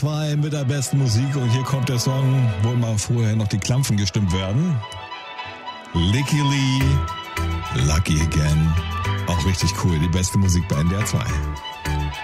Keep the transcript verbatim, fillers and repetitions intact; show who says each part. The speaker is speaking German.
Speaker 1: zwei mit der besten Musik und hier kommt der Song, wo mal vorher noch die Klampfen gestimmt werden. Licky Lee, Lucky Again. Auch richtig cool, die beste Musik bei N D R zwei.